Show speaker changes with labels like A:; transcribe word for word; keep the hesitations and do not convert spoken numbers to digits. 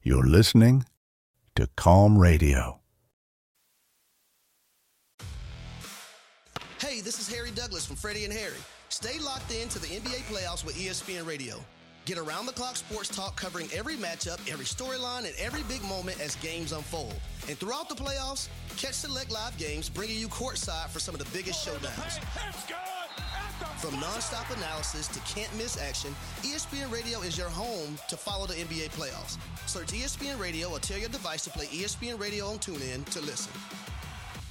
A: You're listening to Calm Radio.
B: Hey, this is Harry Douglas from Freddie and Harry. Stay locked in to the N B A playoffs with E S P N Radio. Get around-the-clock sports talk covering every matchup, every storyline, and every big moment as games unfold. And throughout the playoffs, catch select live games bringing you courtside for some of the biggest showdowns. From non-stop analysis to can't-miss action, E S P N Radio is your home to follow the N B A playoffs. Search E S P N Radio or tell your device to play E S P N Radio on TuneIn to listen.